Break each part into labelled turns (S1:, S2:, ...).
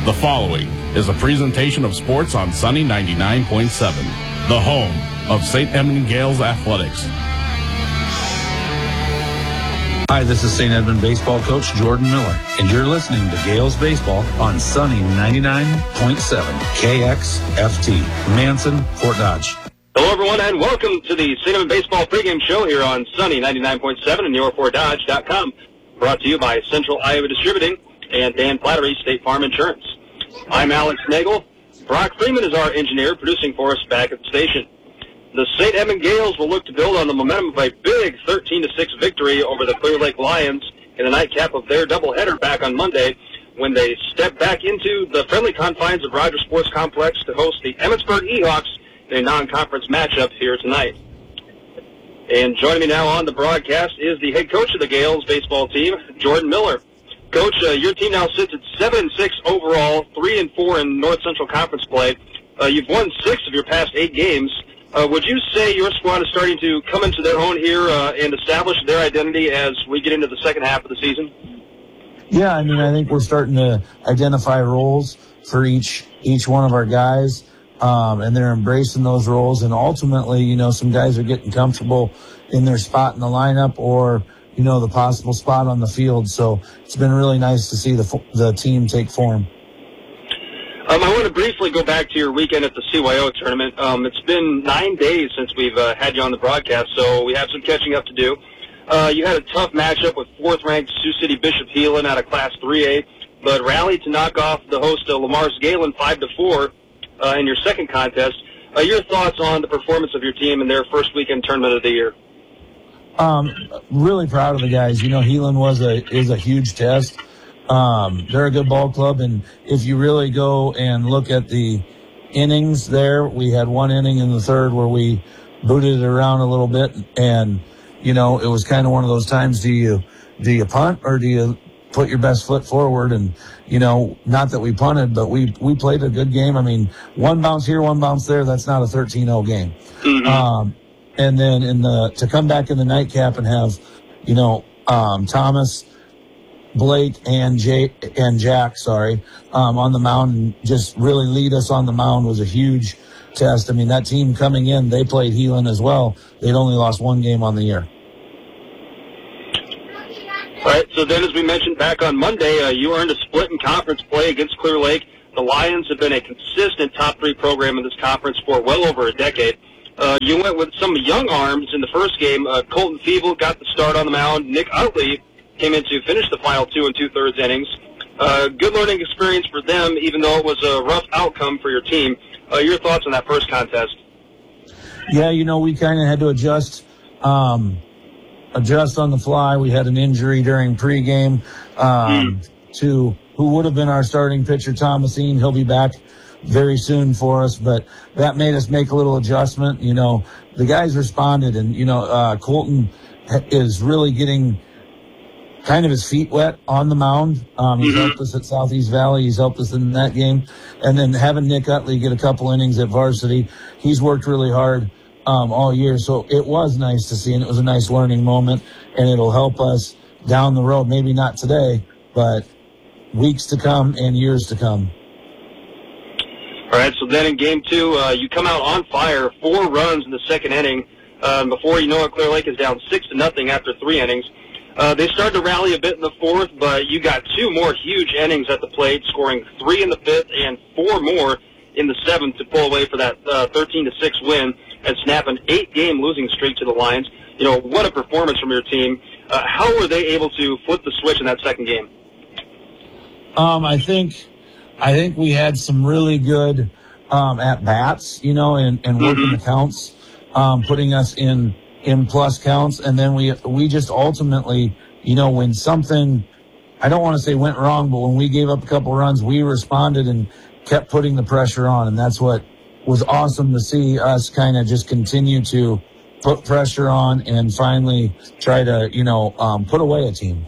S1: The following is a presentation of sports on Sunny 99.7, the home of St. Edmund Gales Athletics.
S2: Hi, this is St. Edmund baseball coach Jordan Miller, and you're listening to Gales Baseball on Sunny 99.7 KXFT, Manson, Fort Dodge.
S3: Hello, everyone, and welcome to the St. Edmund Baseball pregame show here on Sunny 99.7 and YourFortDodge.com, brought to you by Central Iowa Distributing and Dan Flattery State Farm Insurance. I'm Alex Nagel. Brock Freeman is our engineer, producing for us back at the station. The St. Edmund Gales will look to build on the momentum of a big 13-6 victory over the Clear Lake Lions in the nightcap of their doubleheader back on Monday, when they step back into the friendly confines of Rogers Sports Complex to host the Emmitsburg Eahawks in a non-conference matchup here tonight. And joining me now on the broadcast is the head coach of the Gales baseball team, Jordan Miller. Coach, your team now sits at 7-6 overall, 3-4 in North Central Conference play. You've won 6 of your past 8 games. Would you say your squad is starting to come into their own here and establish their identity as we get into the second half of the season?
S4: Yeah, I mean, I think we're starting to identify roles for each one of our guys, and they're embracing those roles. And ultimately, you know, some guys are getting comfortable in their spot in the lineup or, you know, the possible spot on the field. So it's been really nice to see the team take form.
S3: I want to briefly go back to your weekend at the CYO tournament. It's been 9 days since we've had you on the broadcast, so we have some catching up to do. You had a tough matchup with 4th-ranked Sioux City Bishop Heelan out of Class 3A, but rallied to knock off the host Lamar's Galen 5-4 in your second contest. Your thoughts on the performance of your team in their first weekend tournament of the year?
S4: Really proud of the guys. You know, Heelan is a huge test. They're a good ball club, and if you really go and look at the innings there, we had one inning in the third where we booted it around a little bit, and, you know, it was kind of one of those times, do you punt or do you put your best foot forward? And, you know, not that we punted, but we played a good game. I mean, one bounce here, one bounce there, that's not a 13-0 game. Mm-hmm. And then to come back in the nightcap and have, you know, Thomas, Blake, and Jack, on the mound and just really lead us on the mound was a huge test. I mean, that team coming in, they played Heelan as well. They'd only lost 1 game on the year.
S3: All right, so then as we mentioned back on Monday, you earned a split in conference play against Clear Lake. The Lions have been a consistent top 3 program in this conference for well over a decade. You went with some young arms in the first game. Colton Feeble got the start on the mound. Nick Utley came in to finish the final 2 2/3 innings. Good learning experience for them, even though it was a rough outcome for your team. Your thoughts on that first contest?
S4: Yeah, you know, we kind of had to adjust on the fly. We had an injury during pregame to who would have been our starting pitcher, Thomasine. He'll be back very soon for us, but that made us make a little adjustment. You know, the guys responded, and, you know, Colton is really getting kind of his feet wet on the mound. He's helped us at Southeast Valley. He's helped us in that game. And then having Nick Utley get a couple innings at varsity, he's worked really hard all year. So it was nice to see, and it was a nice learning moment, and it'll help us down the road. Maybe not today, but weeks to come and years to come.
S3: All right, so then in Game 2, you come out on fire, 4 runs in the second inning. Before you know it, Clear Lake is down 6-0 after 3 innings. They started to rally a bit in the 4th, but you got 2 more huge innings at the plate, scoring 3 in the 5th and 4 more in the 7th to pull away for that 13-6 win and snap an 8-game losing streak to the Lions. You know, what a performance from your team. How were they able to flip the switch in that second game?
S4: I think we had some really good at-bats, you know, and working the counts, putting us in plus counts. And then we just ultimately, you know, when something, I don't want to say went wrong, but when we gave up a couple runs, we responded and kept putting the pressure on. And that's what was awesome to see us kind of just continue to put pressure on and finally try to, you know, put away a team.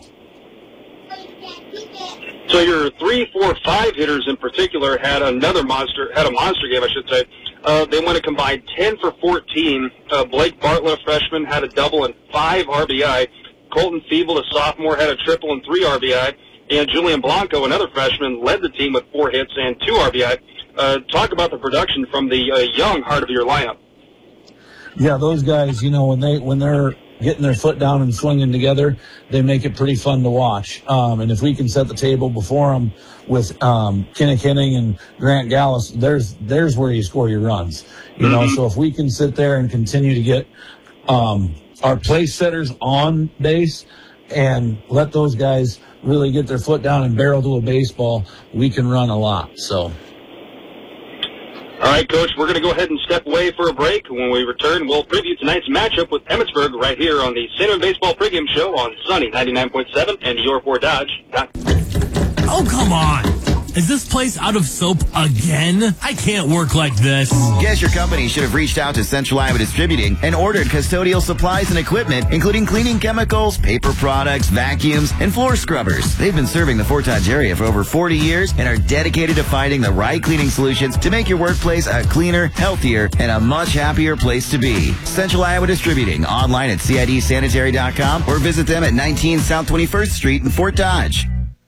S3: So your 3, 4, 5 hitters in particular had a monster game, I should say. They went a combined 10 for 14. Blake Bartlett, a freshman, had a double and 5 RBI. Colton Feeble, a sophomore, had a triple and 3 RBI. And Julian Blanco, another freshman, led the team with 4 hits and 2 RBI. Talk about the production from the young heart of your lineup.
S4: Yeah, those guys, when they're getting their foot down and swinging together, they make it pretty fun to watch. And if we can set the table before them with Kinnick and Grant Gallus, there's where you score your runs. So if we can sit there and continue to get our place setters on base and let those guys really get their foot down and barrel to a baseball, we can run a lot. So.
S3: All right, Coach, we're going to go ahead and step away for a break. When we return, we'll preview tonight's matchup with Emmitsburg right here on the St. Edmund Baseball pregame show on Sunny 99.7 and your4dodge.com.
S5: Oh, come on. Is this place out of soap again? I can't work like this.
S6: Guess your company should have reached out to Central Iowa Distributing and ordered custodial supplies and equipment, including cleaning chemicals, paper products, vacuums, and floor scrubbers. They've been serving the Fort Dodge area for over 40 years and are dedicated to finding the right cleaning solutions to make your workplace a cleaner, healthier, and a much happier place to be. Central Iowa Distributing, online at CIDsanitary.com or visit them at 19 South 21st Street in Fort Dodge.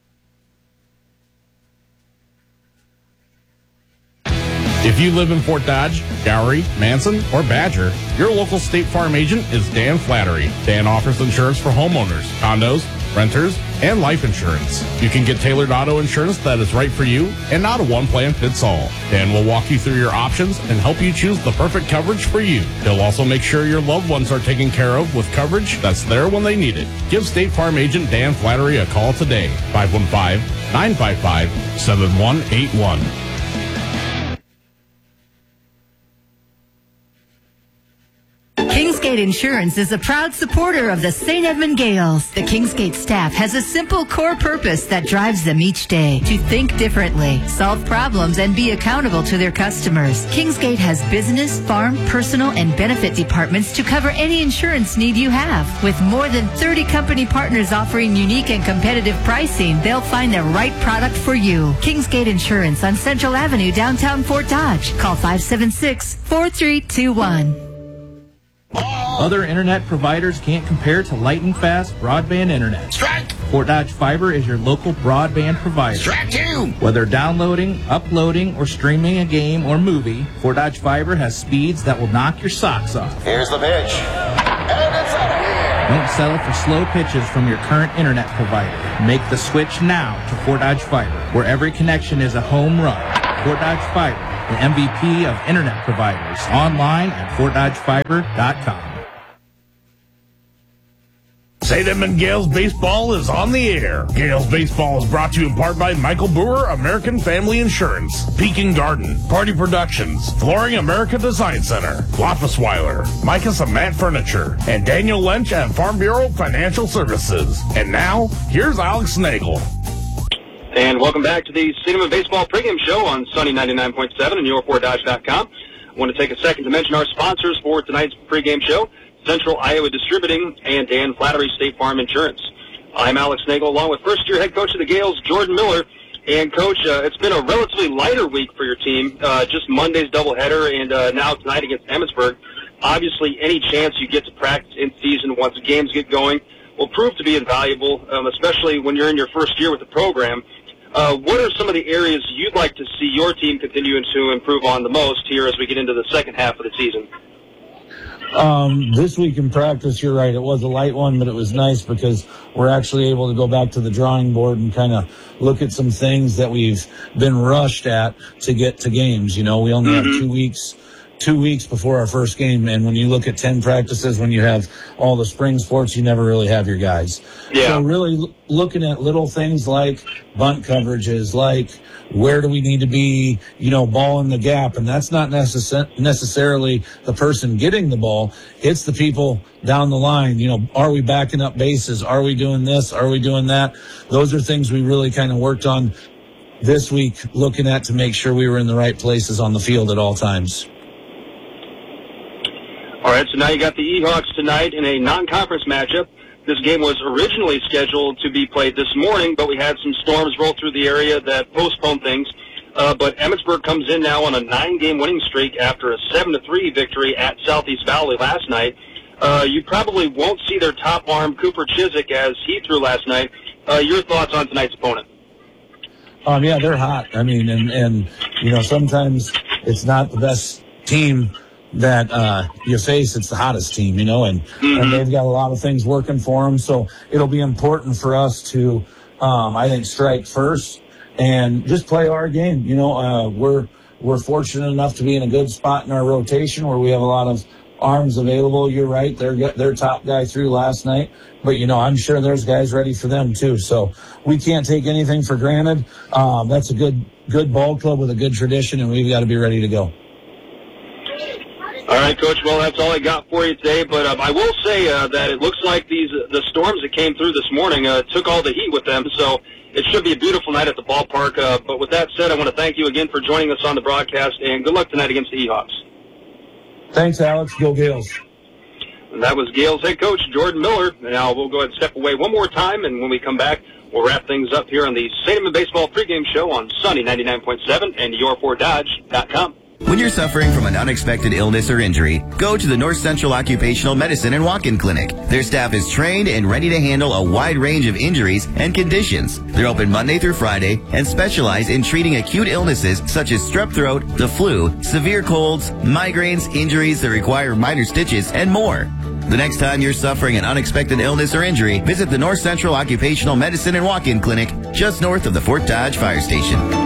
S1: If you live in Fort Dodge, Gowrie, Manson, or Badger, your local State Farm agent is Dan Flattery. Dan offers insurance for homeowners, condos, renters, and life insurance. You can get tailored auto insurance that is right for you and not a one-plan-fits-all. Dan will walk you through your options and help you choose the perfect coverage for you. He'll also make sure your loved ones are taken care of with coverage that's there when they need it. Give State Farm agent Dan Flattery a call today, 515-955-7181.
S7: Kingsgate Insurance is a proud supporter of the St. Edmund Gales. The Kingsgate staff has a simple core purpose that drives them each day: to think differently, solve problems, and be accountable to their customers. Kingsgate has business, farm, personal, and benefit departments to cover any insurance need you have. With more than 30 company partners offering unique and competitive pricing, they'll find the right product for you. Kingsgate Insurance on Central Avenue, downtown Fort Dodge. Call 576-4321.
S8: Other internet providers can't compare to lightning fast broadband internet.
S6: Strike!
S8: Fort Dodge Fiber is your local broadband provider.
S6: Strike 2!
S8: Whether downloading, uploading, or streaming a game or movie, Fort Dodge Fiber has speeds that will knock your socks off.
S6: Here's the pitch. And it's out of here!
S8: Don't settle for slow pitches from your current internet provider. Make the switch now to Fort Dodge Fiber, where every connection is a home run. Fort Dodge Fiber, the MVP of internet providers. Online at FortDodgeFiber.com.
S1: St. Edmund Gales Baseball is on the air. Gales Baseball is brought to you in part by Michael Brewer, American Family Insurance, Pekin Garden, Party Productions, Flooring America Design Center, Loftusweiler, Micah and Matt Furniture, and Daniel Lynch at Farm Bureau Financial Services. And now, here's Alex Nagel.
S3: And welcome back to the St. Edmund Baseball pregame show on Sunny 99.7 and your4dodge.com. I want to take a second to mention our sponsors for tonight's pregame show: Central Iowa Distributing and Dan Flattery, State Farm Insurance. I'm Alex Nagel, along with first-year head coach of the Gales, Jordan Miller. And, Coach, it's been a relatively lighter week for your team, just Monday's doubleheader and now tonight against Emmitsburg. Obviously, any chance you get to practice in season once games get going will prove to be invaluable, especially when you're in your first year with the program. What are some of the areas you'd like to see your team continuing to improve on the most here as we get into the second half of the season?
S4: This week in practice, you're right, it was a light one, but it was nice because we're actually able to go back to the drawing board and kind of look at some things that we've been rushed at to get to games. We only have 2 weeks before our first game, and when you look at 10 practices, when you have all the spring sports, you never really have your guys.
S3: Yeah. So
S4: really looking at little things like bunt coverages, like where do we need to be, ball in the gap, and that's not necessarily the person getting the ball. It's the people down the line. Are we backing up bases? Are we doing this? Are we doing that? Those are things we really kind of worked on this week, looking at to make sure we were in the right places on the field at all times.
S3: All right, so now you got the Ehawks tonight in a non-conference matchup. This game was originally scheduled to be played this morning, but we had some storms roll through the area that postponed things. But Emmitsburg comes in now on a 9-game winning streak after a 7-3 victory at Southeast Valley last night. You probably won't see their top arm, Cooper Chiswick, as he threw last night. Your thoughts on tonight's opponent?
S4: Yeah, they're hot. I mean, and sometimes it's not the best team that you face, it's the hottest team, and they've got a lot of things working for them. So it'll be important for us to, I think, strike first and just play our game. We're fortunate enough to be in a good spot in our rotation where we have a lot of arms available. You're right. Their top guy through last night, but I'm sure there's guys ready for them too. So we can't take anything for granted. That's a good ball club with a good tradition, and we've got to be ready to go.
S3: All right, Coach. Well, that's all I got for you today. But I will say that it looks like the storms that came through this morning took all the heat with them. So it should be a beautiful night at the ballpark. But with that said, I want to thank you again for joining us on the broadcast, and good luck tonight against the Seahawks.
S4: Thanks, Alex. Go Gales.
S3: And that was Gales head coach Jordan Miller. Now we'll go ahead and step away one more time, and when we come back, we'll wrap things up here on the St. Edmund Baseball pregame show on Sunny 99.7 and your4dodge.com.
S6: When you're suffering from an unexpected illness or injury, go to the North Central Occupational Medicine and Walk-In Clinic. Their staff is trained and ready to handle a wide range of injuries and conditions. They're open Monday through Friday and specialize in treating acute illnesses such as strep throat, the flu, severe colds, migraines, injuries that require minor stitches, and more. The next time you're suffering an unexpected illness or injury, visit the North Central Occupational Medicine and Walk-In Clinic just north of the Fort Dodge Fire Station.